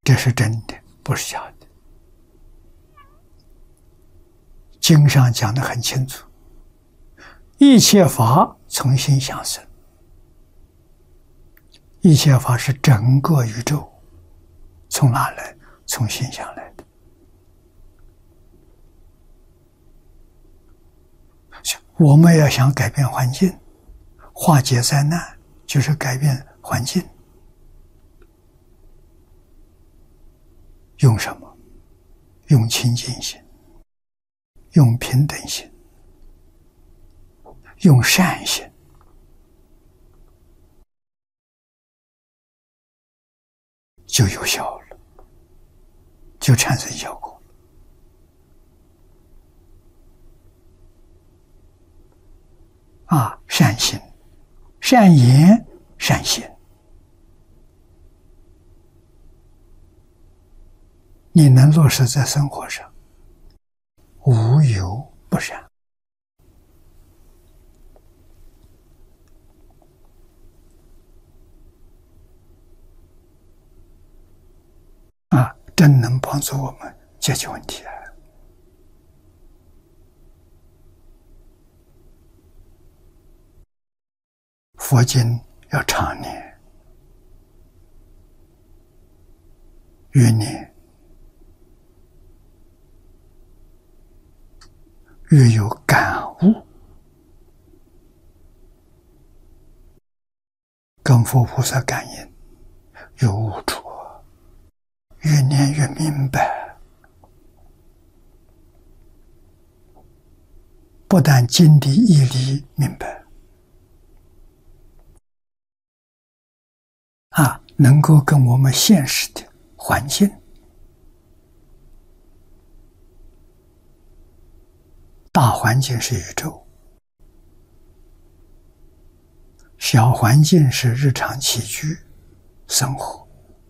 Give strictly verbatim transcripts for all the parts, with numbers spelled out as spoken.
这是真的，不是假的。经上讲得很清楚，一切法从心想生，一切法是整个宇宙，从哪来？从心想来的。我们要想改变环境，化解灾难，就是改变环境。用什么？用清净心，用平等心，用善心，就有效了，就产生效果。啊，善心、善言、善行，你能落实在生活上，无有不善。啊，真能帮助我们解决问题啊！佛经要常念、越念越有感悟，跟佛菩萨感应有悟处，越念越明白。不但经的义理明白，啊，能够跟我们现实的环境、大环境是宇宙，小环境是日常起居生活，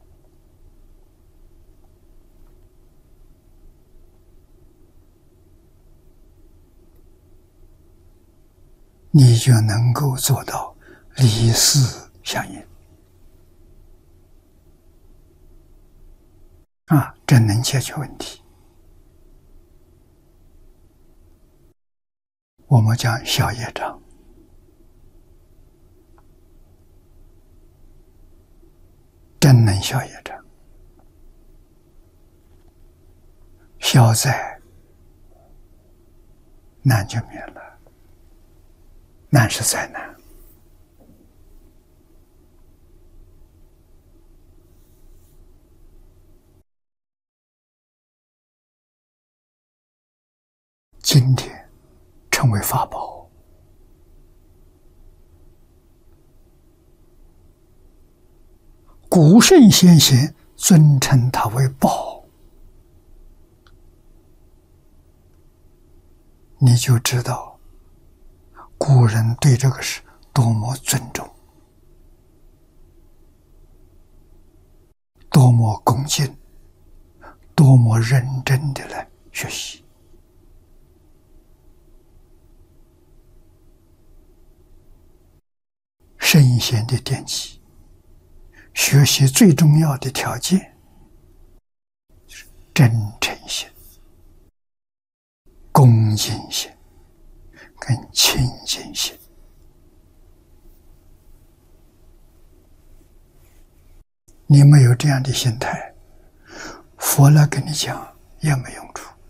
你就能够做到理事相应。啊，真能解决问题。我们讲小业障，真能消业障，消灾，难就免了。难是灾难。今天成为法宝，古圣先贤尊称它为宝，你就知道古人对这个是多么尊重，多么恭敬，多么认真的来学习。圣贤的典籍，学习最重要的条件就是真诚心、恭敬心跟清净心。你没有这样的心态，佛来跟你讲也没用处。